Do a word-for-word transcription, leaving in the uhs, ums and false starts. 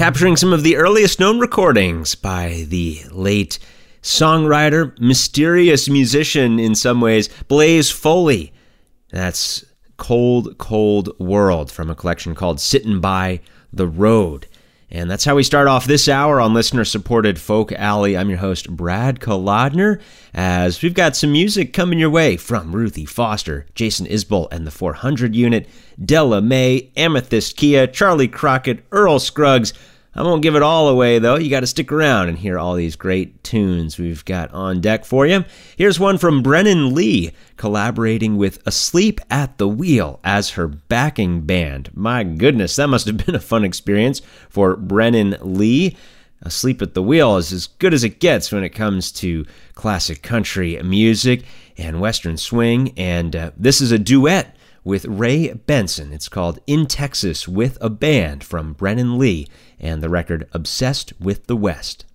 capturing some of the earliest known recordings by the late songwriter, mysterious musician in some ways, Blaze Foley. That's Cold, Cold World from a collection called Sittin' by the Road. And that's how we start off this hour on listener-supported Folk Alley. I'm your host, Brad Kolodner, as we've got some music coming your way from Ruthie Foster, Jason Isbell and the four hundred Unit, Della Mae, Amethyst Kia, Charlie Crockett, Earl Scruggs. I won't give it all away, though. You got to stick around and hear all these great tunes we've got on deck for you. Here's one from Brennan Lee, collaborating with Asleep at the Wheel as her backing band. My goodness, that must have been a fun experience for Brennan Lee. Asleep at the Wheel is as good as it gets when it comes to classic country music and Western swing, and uh, this is a duet with Ray Benson. It's called In Texas with a Band from Brennan Lee and the record Obsessed with the West.